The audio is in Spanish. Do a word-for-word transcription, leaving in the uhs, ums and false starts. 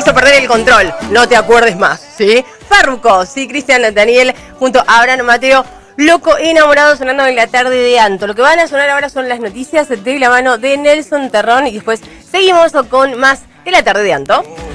a perder el control. No te acuerdes más, ¿sí? Farruko, sí, Cristian Daniel junto a Abraham Mateo. Loco enamorado sonando en la tarde de Anto. Lo que van a sonar ahora son las noticias de la mano de Nelson Terrón y después seguimos con más de la tarde de Anto.